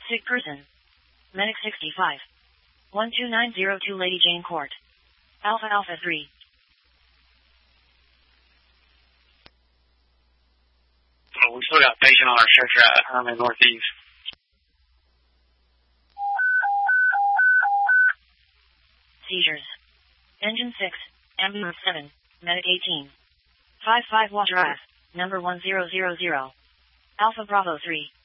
Sick person. Medic 65. 12902 Lady Jane Court. Alpha Alpha 3. We still got a patient on our stretcher at Herman Northeast. Seizures. Engine 6, Ambulance 7, Medic 18. 55 Water Ave, number 1000. Alpha Bravo 3.